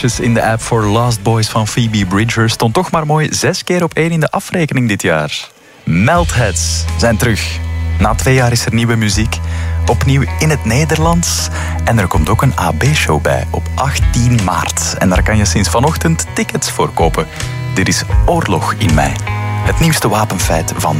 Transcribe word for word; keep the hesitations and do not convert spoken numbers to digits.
kaartjes in de app voor Lost Boys van Phoebe Bridgers. Stond toch maar mooi zes keer op één in de afrekening dit jaar. Meltheads zijn terug. Na twee jaar is er nieuwe muziek. Opnieuw in het Nederlands. En er komt ook een A B-show bij op achttien maart. En daar kan je sinds vanochtend tickets voor kopen. Dit is Oorlog in mij. Het nieuwste wapenfeit van